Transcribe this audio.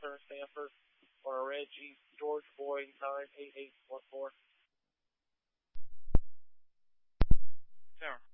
Turner Stanford on a red Jeep, George Boy 98814. Tower.